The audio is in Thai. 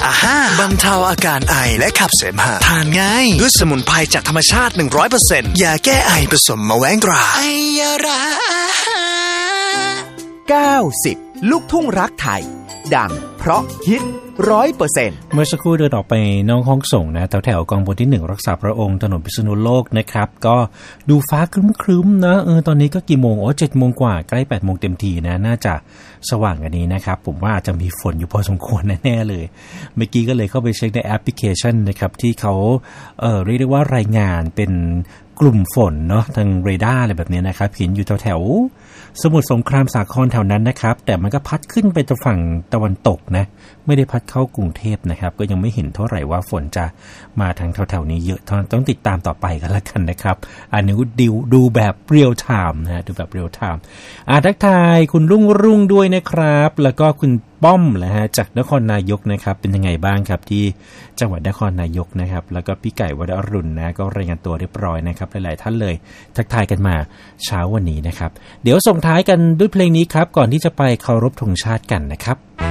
อาฮ่าบรรเทาอาการไอและขับเสมหะทานง่ายด้วยสมุนไพรจากธรรมชาติ 100% ยาแก้ไอผสมมะแว้งตราไอยารา 90ลูกทุ่งรักไทยดังเพราะฮิต 100% เมื่อสักครู่เดินออกไปนอกห้องส่งนะแถวๆกองพลที่1รักษาพระองค์ถนนพิษณุโลกนะครับก็ดูฟ้าครึ้มๆนะตอนนี้ก็กี่โมง7 โมงกว่าใกล้8 โมงเต็มทีนะน่าจะสว่างกันนี้นะครับผมว่าจะมีฝนอยู่พอสมควรแน่ๆเลยเมื่อกี้ก็เลยเข้าไปเช็คในแอปพลิเคชันนะครับที่เขาเรียกได้ว่ารายงานเป็นกลุ่มฝนเนาะทางเรดาร์อะไรแบบนี้นะครับเห็นอยู่แถวๆสมุทรสงครามสาครแถวนั้นนะครับแต่มันก็พัดขึ้นไปฝั่งตะวันตกนะไม่ได้พัดเข้ากรุงเทพนะครับก็ยังไม่เห็นเท่าไหร่ว่าฝนจะมาทางแถวๆนี้เยอะต้องติดตามต่อไปกันละกันนะครับอันนี้ดูแบบเรียลไทม์นะดูแบบเรียลไทม์ทักทายคุณรุ่งด้วยนะครับแล้วก็คุณป้อมนะฮะจากนครนายกนะครับเป็นยังไงบ้างครับที่จังหวัดนครนายกนะครับแล้วก็พี่ไก่วรรุณนะก็รายงานตัวเรียบร้อยนะครับหลายๆท่านเลยทักทายกันมาเช้าวันนี้นะครับเดี๋ยวส่งท้ายกันด้วยเพลงนี้ครับก่อนที่จะไปเคารพธงชาติกันนะครับ